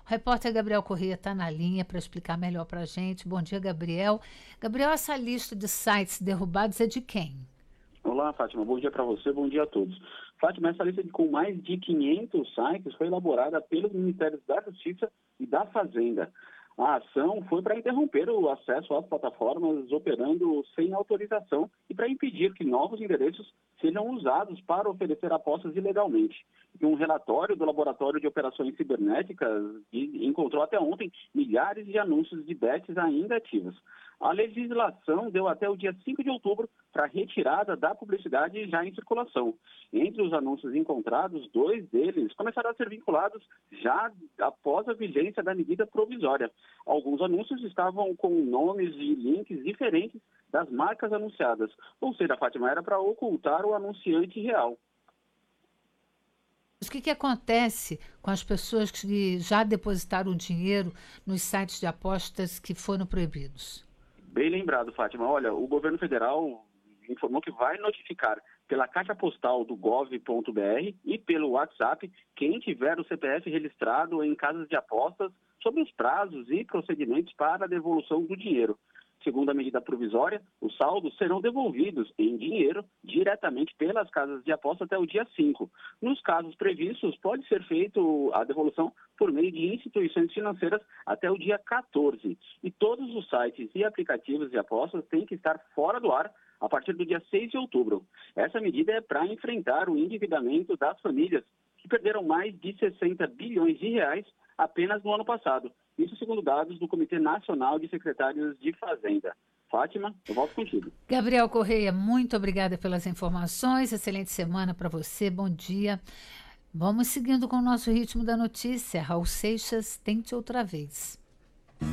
O repórter Gabriel Correia está na linha para explicar melhor para a gente. Bom dia, Gabriel. Gabriel, essa lista de sites derrubados é de quem? Olá, Fátima. Bom dia para você, bom dia a todos. Fátima, essa lista com mais de 500 sites foi elaborada pelos Ministérios da Justiça e da Fazenda. A ação foi para interromper o acesso às plataformas operando sem autorização e para impedir que novos endereços sejam usados para oferecer apostas ilegalmente. E um relatório do Laboratório de Operações Cibernéticas encontrou até ontem milhares de anúncios de bets ainda ativos. A legislação deu até o dia 5 de outubro para retirada da publicidade já em circulação. Entre os anúncios encontrados, 2 deles começaram a ser vinculados já após a vigência da medida provisória. Alguns anúncios estavam com nomes e links diferentes das marcas anunciadas. Ou seja, Fátima, era para ocultar o anunciante real. O que acontece com as pessoas que já depositaram dinheiro nos sites de apostas que foram proibidos? Bem lembrado, Fátima. Olha, o governo federal informou que vai notificar pela caixa postal do gov.br e pelo WhatsApp quem tiver o CPF registrado em casas de apostas sobre os prazos e procedimentos para a devolução do dinheiro. Segundo a medida provisória, os saldos serão devolvidos em dinheiro diretamente pelas casas de aposta até o dia 5. Nos casos previstos, pode ser feito a devolução por meio de instituições financeiras até o dia 14. E todos os sites e aplicativos de apostas têm que estar fora do ar a partir do dia 6 de outubro. Essa medida é para enfrentar o endividamento das famílias, que perderam mais de 60 bilhões de reais apenas no ano passado. Isso segundo dados do Comitê Nacional de Secretários de Fazenda. Fátima, eu volto contigo. Gabriel Correia, muito obrigada pelas informações. Excelente semana para você. Bom dia. Vamos seguindo com o nosso ritmo da notícia. Raul Seixas, tente outra vez.